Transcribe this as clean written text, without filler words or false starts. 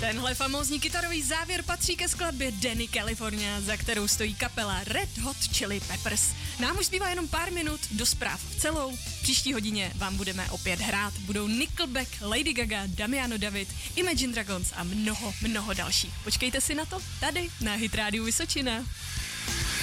Tenhle famózní kytarový závěr patří ke skladbě Danny California, za kterou stojí kapela Red Hot Chili Peppers. Nám už zbývá jenom pár minut do zpráv celou. V příští hodině vám budeme opět hrát. Budou Nickelback, Lady Gaga, Damiano David, Imagine Dragons a mnoho dalších. Počkejte si na to tady na Hit Rádiu Vysočina.